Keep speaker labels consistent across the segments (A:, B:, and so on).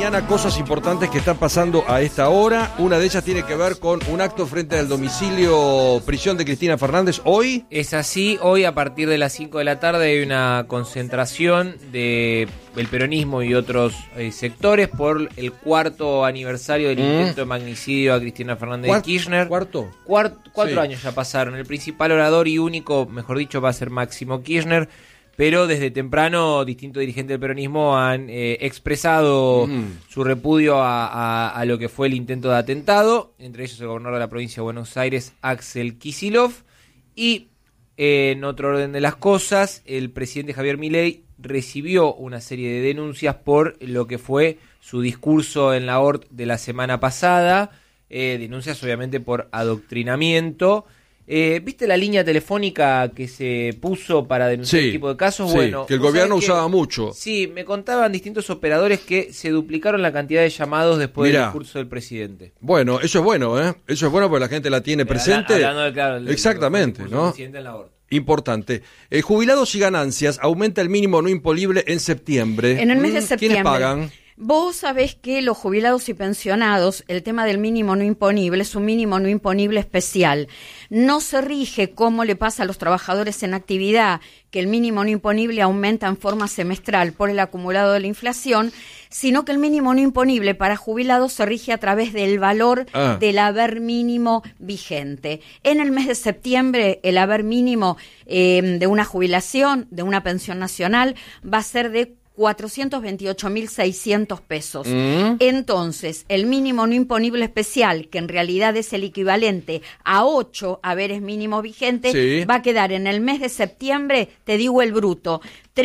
A: Cosas importantes que están pasando a esta hora. Una de ellas tiene que ver con un acto frente al domicilio prisión de Cristina Fernández. ¿Hoy?
B: Es así, hoy a partir de las 5 de la tarde hay una concentración del peronismo y otros sectores por el 4º aniversario del intento de magnicidio a Cristina Fernández de Kirchner.
A: ¿Cuarto?
B: Cuatro años ya pasaron. El principal orador y único, mejor dicho, va a ser Máximo Kirchner. Pero desde temprano distintos dirigentes del peronismo han expresado su repudio a lo que fue el intento de atentado, entre ellos el gobernador de la provincia de Buenos Aires, Axel Kicillof, y en otro orden de las cosas, el presidente Javier Milei recibió una serie de denuncias por lo que fue su discurso en la ORT de la semana pasada, denuncias obviamente por adoctrinamiento. ¿Viste la línea telefónica que se puso para denunciar este tipo de casos?
A: Sí,
B: bueno,
A: que el gobierno usaba mucho.
B: Sí, me contaban distintos operadores que se duplicaron la cantidad de llamados después del discurso del presidente.
A: Bueno, eso es bueno, ¿eh? Eso es bueno porque la gente la tiene presente.
B: Hablando de, claro,
A: exactamente, ¿no?
B: Del presidente en la ORT.
A: Importante. Jubilados y ganancias, aumenta el mínimo no imponible en septiembre.
C: En el mes de septiembre.
A: ¿Quiénes pagan?
C: Vos sabés que los jubilados y pensionados, el tema del mínimo no imponible es un mínimo no imponible especial. No se rige como le pasa a los trabajadores en actividad, que el mínimo no imponible aumenta en forma semestral por el acumulado de la inflación, sino que el mínimo no imponible para jubilados se rige a través del valor del haber mínimo vigente. En el mes de septiembre, el haber mínimo de una jubilación, de una pensión nacional, va a ser de 428.600 pesos. Entonces, el mínimo no imponible especial, que en realidad es el equivalente a 8 haberes mínimos vigentes, va a quedar en el mes de septiembre, te digo el bruto,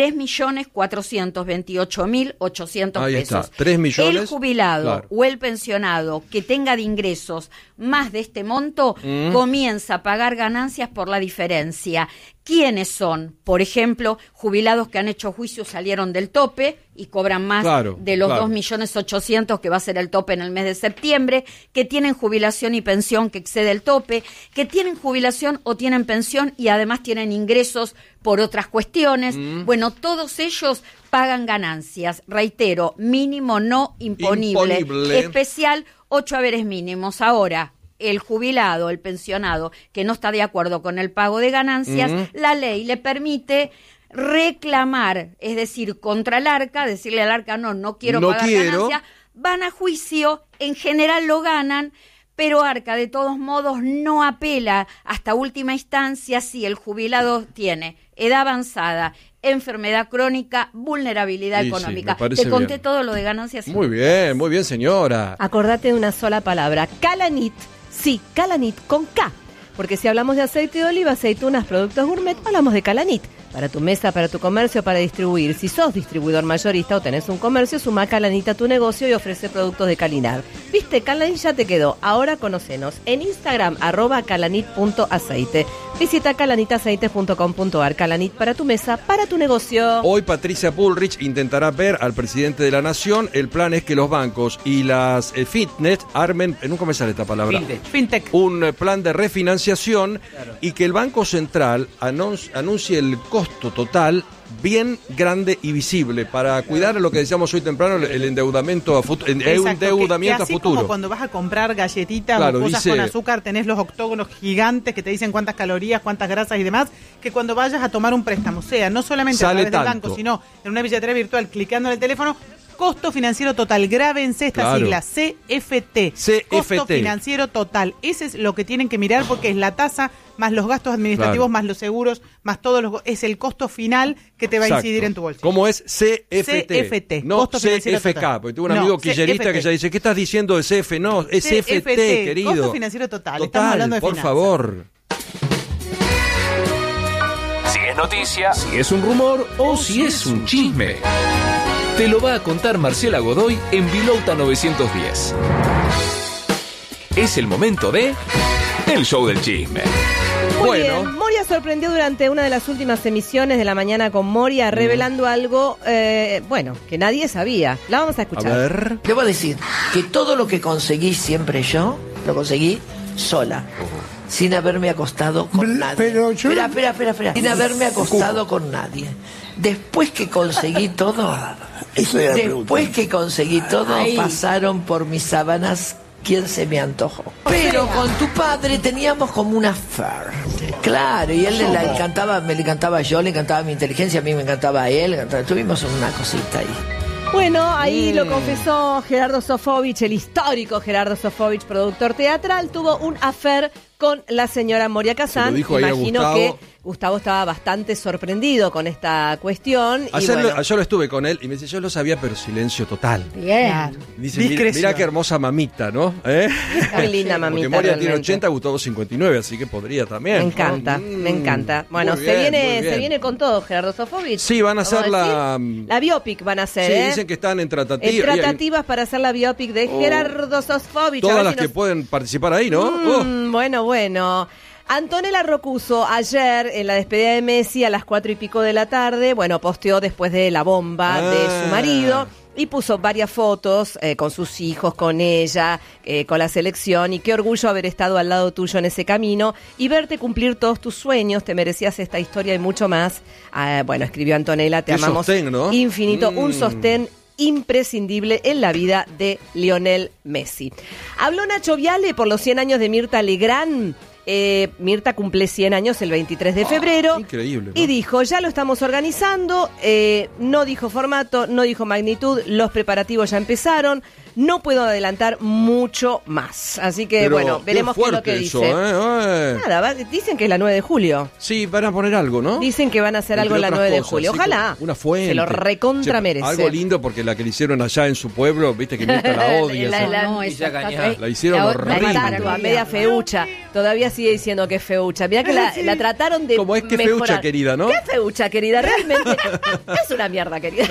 C: 3.428.800
A: Ahí
C: pesos.
A: Está, 3 millones.
C: El jubilado o el pensionado que tenga de ingresos más de este monto comienza a pagar ganancias por la diferencia. ¿Quiénes son? Por ejemplo, jubilados que han hecho juicio salieron del tope y cobran más de los 2.800.000 que va a ser el tope en el mes de septiembre, que tienen jubilación y pensión que excede el tope, que tienen jubilación o tienen pensión y además tienen ingresos por otras cuestiones. Bueno, todos ellos pagan ganancias. Reitero, mínimo no imponible. Especial, 8 haberes mínimos. Ahora, el jubilado, el pensionado, que no está de acuerdo con el pago de ganancias, la ley le permite reclamar, es decir, contra el ARCA, decirle al ARCA, no quiero pagar ganancias, van a juicio, en general lo ganan, pero ARCA de todos modos no apela hasta última instancia si el jubilado tiene edad avanzada, enfermedad crónica, vulnerabilidad económica. Te conté todo lo de ganancias.
A: Muy bien, señora.
D: Acordate de una sola palabra, Calanit. Sí, Calanit con K. Porque si hablamos de aceite de oliva, aceitunas, productos gourmet, hablamos de Calanit. Para tu mesa, para tu comercio, para distribuir. Si sos distribuidor mayorista o tenés un comercio, sumá Calanit a tu negocio y ofrece productos de calidad. ¿Viste? Calanit ya te quedó. Ahora conocenos. En Instagram, @calanit.aceite. Visita calanitaceites.com.ar. Calanit para tu mesa, para tu negocio.
A: Hoy Patricia Bullrich intentará ver al presidente de la Nación. El plan es que los bancos y las fitnet armen, nunca me sale esta palabra,
E: fintech,
A: un plan de refinanciación y que el Banco Central anuncie el costo total bien grande y visible para cuidar lo que decíamos hoy temprano, el endeudamiento a futuro.
E: Así como cuando vas a comprar galletitas o cosas con azúcar, tenés los octógonos gigantes que te dicen cuántas calorías, cuántas grasas y demás, que cuando vayas a tomar un préstamo, sea no solamente a través del banco, sino en una billetera virtual, clicando en el teléfono, costo financiero total, grábense esta sigla, CFT. Costo financiero total. Ese es lo que tienen que mirar porque es la tasa más los gastos administrativos, más los seguros, más todos los... Es el costo final que te va a incidir en tu bolsillo.
A: ¿Cómo es? CFT.
E: CFT.
A: No CFK, porque tengo un amigo quillerista que ya dice, ¿qué estás diciendo de CF? No, es CFT, querido.
E: Costo financiero total. Estamos hablando de
A: finanzas. Por favor.
F: Si es noticia, si es un rumor o si es un chisme. Te lo va a contar Marcela Godoy en Vilouta 910. Es el momento de El Show del Chisme.
D: Muy bien. Moria sorprendió durante una de las últimas emisiones de La Mañana con Moria, revelando algo, que nadie sabía. La vamos a escuchar.
A: A ver.
G: Debo decir que todo lo que conseguí siempre yo, lo conseguí sola. Sin haberme acostado con nadie. Espera. Sin haberme acostado con nadie. Después que conseguí todo, pasaron por mis sábanas quien se me antojó. Pero con tu padre teníamos como una affair. Claro, y él le encantaba yo, le encantaba mi inteligencia, a mí me encantaba él, tuvimos una cosita ahí.
D: Bueno, ahí lo confesó Gerardo Sofovich, el histórico Gerardo Sofovich, productor teatral, tuvo un affair con la señora Moria Kazan. Imagino que Gustavo estaba bastante sorprendido con esta cuestión.
A: Ayer lo estuve con él y me dice, yo lo sabía, pero silencio total.
C: Bien.
A: Dice, mira qué hermosa mamita, ¿no?
D: Muy linda mamita.
A: Porque Moria tiene 80, Gustavo 59, así que podría también.
D: Me encanta, me encanta. Bueno, se viene con todo Gerardo Sofovich.
A: Sí, van a hacer la
D: biopic, van a hacer.
A: Sí, dicen que están en tratativas.
D: En tratativas para hacer la biopic de Gerardo Sofovich.
A: Todas las que pueden participar ahí, ¿no?
D: Bueno. Antonella Rocuso ayer en la despedida de Messi a las 4:00 de la tarde, posteó después de la bomba de su marido y puso varias fotos con sus hijos, con ella, con la selección, y qué orgullo haber estado al lado tuyo en ese camino y verte cumplir todos tus sueños, te merecías esta historia y mucho más. Escribió Antonella, te amamos
A: sostén, ¿no?
D: infinito, un sostén imprescindible en la vida de Lionel Messi. Habló Nacho Viale por los 100 años de Mirta Legrand. Mirta cumple 100 años el 23 de febrero.
A: Increíble, ¿no?
D: Y dijo, ya lo estamos organizando, no dijo formato, no dijo magnitud, los preparativos ya empezaron, no puedo adelantar mucho más. Así que, veremos qué es lo que dice. Nada, dicen que es la 9 de julio.
A: Sí, van a poner algo, ¿no?
D: Dicen que van a hacer algo la 9 de julio. Ojalá.
A: Una fuente.
D: Se lo recontra merece.
A: Algo lindo, porque la que le hicieron allá en su pueblo, viste que Mirta la odia. La hicieron horrible.
D: La media feucha. Todavía sigue diciendo que es feucha. Mirá que la trataron de
A: como es que
D: mejorar.
A: Feucha, querida, ¿no?
D: ¿Qué feucha, querida? Realmente es una mierda, querida.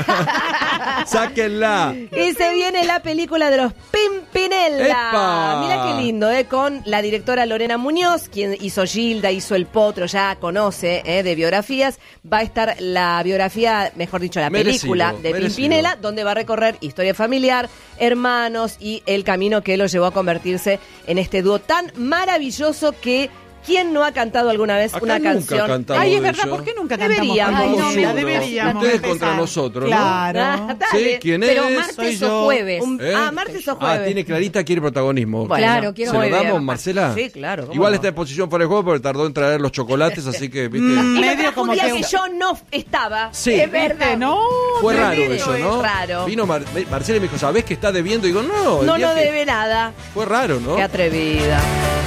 A: Sáquenla.
D: Y se viene la película de los Pimpinela.
A: ¡Epa!
D: Mirá qué lindo, con la directora Lorena Muñoz, quien hizo Gilda, hizo El Potro, ya conoce de biografías. Va a estar la biografía, mejor dicho, la película de Pimpinela, donde va a recorrer historia familiar, hermanos y el camino que lo llevó a convertirse en este dúo tan maravilloso que... ¿Quién no ha cantado alguna vez una canción?
E: Ay, es verdad, ¿por qué nunca cantamos? Deberíamos.
A: Ustedes contra nosotros, ¿no?
E: Claro.
A: ¿Sí? ¿Quién es?
C: Pero martes o jueves.
D: Martes o jueves.
A: Tiene Clarita, quiere protagonismo.
C: Claro, quiero.
A: ¿Se lo damos, Marcela?
D: Sí, claro.
A: Igual está en posición para el juego, pero tardó en traer los chocolates, así que, viste.
D: Medio como que yo no estaba.
A: Sí.
D: Es verdad.
E: ¿No?
A: Fue raro eso, ¿no?
D: Es raro.
A: Vino Marcela y me dijo, ¿sabés que está debiendo? Y digo, no.
D: No debe nada.
A: Fue raro, ¿no?
D: Qué atrevida.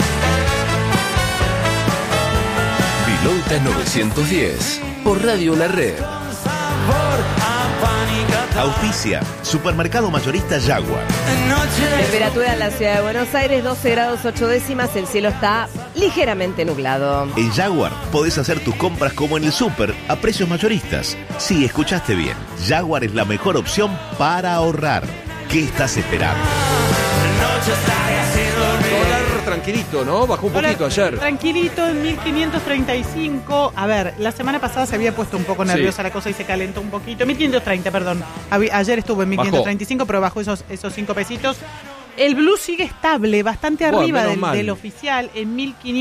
F: Vilauta 910 por Radio La Red.
H: Auspicia Supermercado Mayorista Jaguar.
D: Temperatura en la ciudad de Buenos Aires, 12 grados 8 décimas. El cielo está ligeramente nublado.
H: En Jaguar podés hacer tus compras como en el súper a precios mayoristas. Sí, escuchaste bien. Jaguar es la mejor opción para ahorrar. ¿Qué estás esperando?
A: Tranquilito, ¿no? Bajó un poquito ayer.
E: Tranquilito, en 1535. A ver, la semana pasada se había puesto un poco nerviosa la cosa y se calentó un poquito. 1530, perdón. Ayer estuvo en 1535, pero bajó esos 5 pesitos. El blue sigue estable, bastante arriba del oficial, en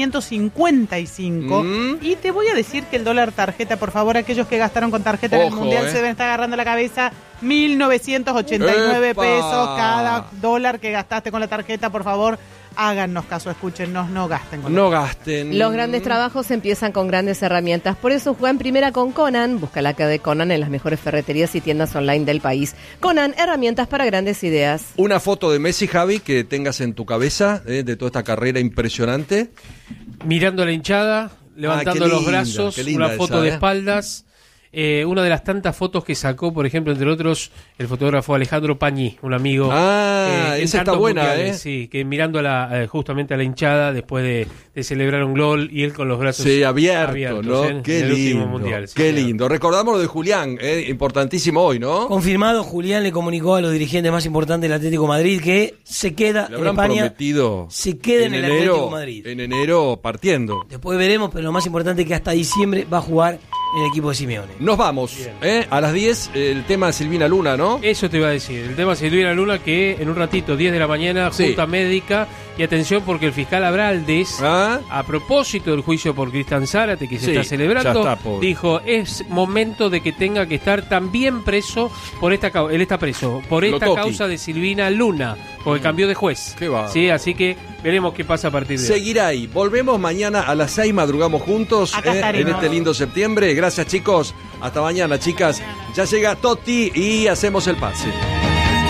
E: 1555. Y te voy a decir que el dólar tarjeta, por favor, aquellos que gastaron con tarjeta en el Mundial se deben estar agarrando la cabeza. 1.989 pesos cada dólar que gastaste con la tarjeta, por favor. Háganos caso, escúchenos, no gasten.
A: No gasten.
D: Los grandes trabajos empiezan con grandes herramientas. Por eso juega en primera con Conan. Busca la de Conan en las mejores ferreterías y tiendas online del país. Conan, herramientas para grandes ideas.
A: Una foto de Messi, Javi, que tengas en tu cabeza, de toda esta carrera impresionante.
B: Mirando a la hinchada, levantando los brazos, una foto de espaldas. Una de las tantas fotos que sacó, por ejemplo, entre otros, el fotógrafo Alejandro Pañi, un amigo.
A: Esa está buena,
B: Sí, que mirando justamente a la hinchada después de celebrar un gol y él con los brazos
A: abiertos, ¿no? Qué lindo,
B: mundial,
A: qué lindo. Recordamos lo de Julián, importantísimo hoy, ¿no?
I: Confirmado, Julián le comunicó a los dirigentes más importantes del Atlético de Madrid que se queda en España.
A: Prometido
I: se queda en el Atlético de Madrid.
A: En enero partiendo.
I: Después veremos, pero lo más importante es que hasta diciembre va a jugar en el equipo de Simeone.
A: Nos vamos, a las 10, el tema de Silvina Luna, ¿no?
B: Eso te iba a decir, el tema de Silvina Luna, que en un ratito, 10 de la mañana, junta médica,
J: Y atención porque el fiscal Abraldez, a propósito del juicio por Cristian Zárate que se está celebrando, dijo, es momento de que tenga que estar también preso por esta causa. Él está preso por esta causa de Silvina Luna, porque cambió de juez. Sí, así que veremos qué pasa a partir de hoy.
A: Seguirá ahí. Volvemos mañana a las 6, madrugamos juntos en este lindo septiembre. Gracias, chicos. Hasta mañana, chicas. Ya llega Totti y hacemos el pase.